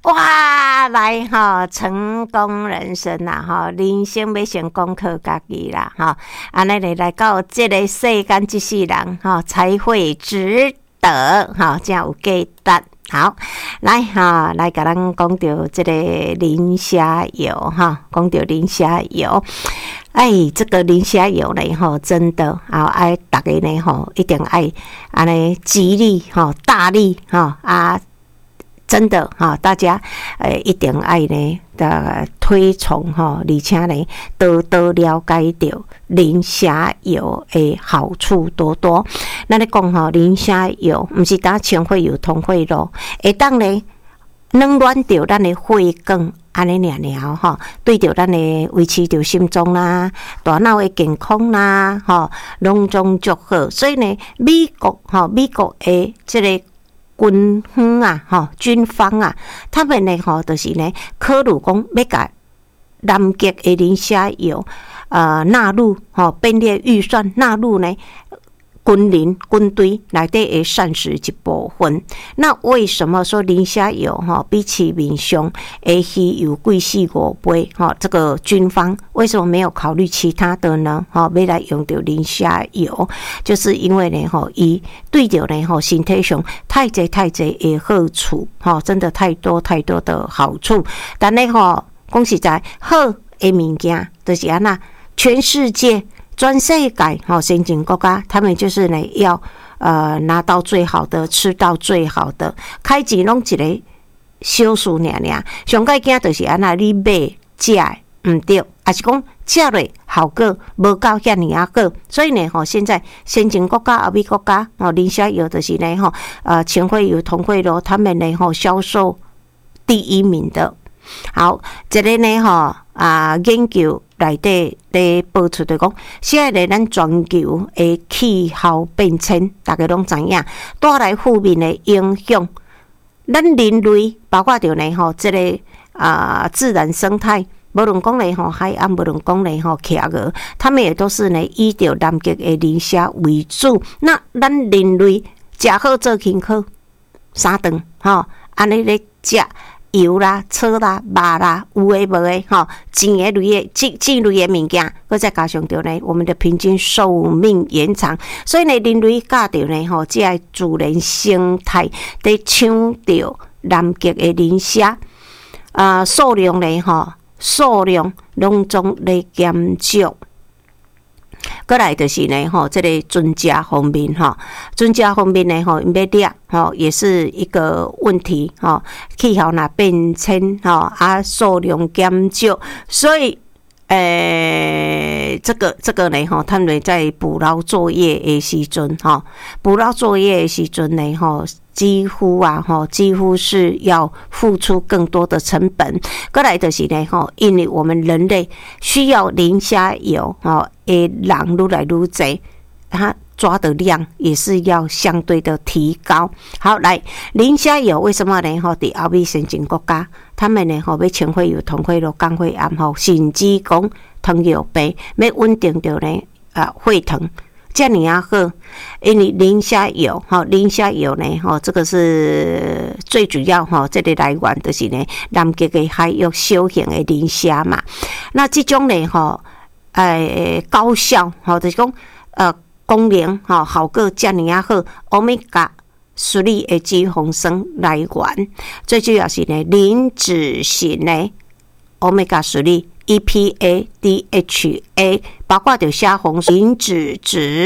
哇，来哈，成功人生啦哈，人生要先讲靠家己啦哈，安尼来到这个世间这世人哈，才会值得哈，这样有价值。好，来哈，来甲咱讲到这个磷虾油哈，讲到磷虾油，这个磷虾油呢吼，真的爱大家呢吼，一定爱安尼极力吼，大力吼真的大家一定爱呢推崇而且呢多了解到磷虾油的好处多多。咱咧讲磷虾油不是打清血油通血路，会当呢软暖着咱的血管，安尼尔对着咱的维持着心脏啦、大脑的健康啦，拢总足好。所以呢，美国的这个军方啊，他们呢就是呢考虑讲要甲南极的磷虾油纳入编列预算，纳入呢军队内底的膳食一部分。那为什么说磷虾油比起面上的鱼油贵4-5倍？这个军方为什么没有考虑其他的呢？要来用到磷虾油，就是因为呢伊对着呢身体上太侪的好处，真的太多的好处。但呢讲实在好的物件就是安那，全世界全世界先进国家，他们就是呢要拿到最好的，吃到最好的，开钱拢一个小事尔。上界惊就是安那，你买食的唔对，还是讲食落效果无够遐尔啊好。所以呢现在先进国家、欧美国家磷虾油就是呢清血油、通血路，他们呢销售第一名的。好，这个呢研究内底咧报出来讲，现在咱全球的气候变迁，大家拢知影，带来负面的影响。咱人类包括着呢这个自然生态，无论讲呢海岸，无论讲呢企鹅，他们也都是呢以着南极的磷虾为主。那咱人类食好做轻巧，3顿安尼咧食。油啦、草啦、肉啦，有诶无诶钱诶类诶这类诶物件，佮再加上着呢，我们的平均寿命延长。所以呢，人类教着呢这个自然生态，得抢着南极诶磷虾数量呢拢总咧减少。过来就是呢这个船只方面呢因要掠也是一个问题气候若变迁数量减少，所以这个呢他们在捕捞作业的时阵呢几乎是要付出更多的成本。过来就是呢因为我们人类需要磷虾油的人愈来愈多，它抓的量也是要相对的提高。好，来磷虾油为什么呢在欧美先进国家，他们呢要清血油、通血路、降血压甚至讲糖尿病，要稳定着呢血糖这样好。因为磷虾油呢这个是最主要这个来源就是呢南极的海域小型的磷虾嘛。那这种呢高效就是讲功能效果这样好，欧米伽3的脂肪酸来源，最主要是呢磷脂型的欧米伽3 EPA、DHA， 包括着虾红磷脂质。